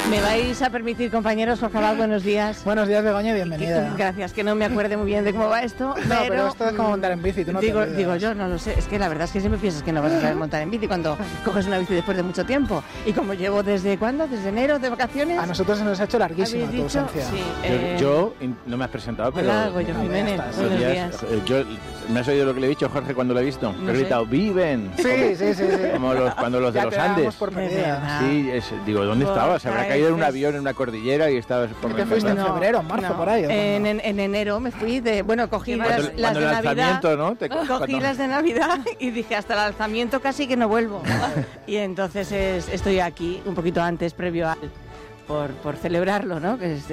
Me vais a permitir, compañeros, Jorge Abad, buenos días. Buenos días, Begoña, bienvenida. Gracias, que no me acuerde muy bien de cómo va esto. No, pero esto es como montar en bici, tú no digo yo, no lo sé. Es que la verdad es que siempre piensas que no vas a saber montar en bici cuando coges una bici después de mucho tiempo. Y como llevo ¿desde cuándo? ¿Desde enero de vacaciones? A nosotros se nos ha hecho larguísima tu ausencia. Sí, yo no me has presentado, pero... Hola, Goyo Jiménez, buenos días. ¿Me has oído lo que le he dicho, Jorge, cuando lo he visto? No he gritado, ¡viven! Sí. Como cuando los de los Andes. Por perdida. Sí, digo, ¿dónde estaba? Se habrá caído en un avión, en una cordillera y estabas... ¿Te fuiste en febrero, en marzo, por ahí? En enero me fui cogí las de Navidad, ¿no? Cogí las de Navidad y dije, hasta el alzamiento casi que no vuelvo. Y entonces estoy aquí un poquito antes, previo a... Por celebrarlo, ¿no? Que